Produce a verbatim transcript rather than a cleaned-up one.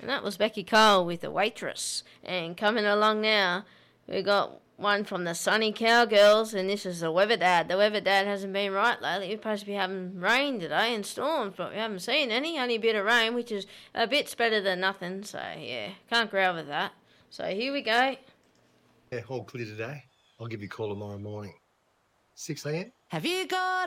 And that was Becky Cole with The Waitress. And coming along now, we got one from the Sunny Cowgirls, and this is the Weather Dad. The Weather Dad hasn't been right lately. We're supposed to be having rain today and storms, but we haven't seen any. Only a bit of rain, which is a bit better than nothing. So, yeah, can't growl with that. So, here we go. Yeah, all clear today. I'll give you a call tomorrow morning. six a.m. Have you got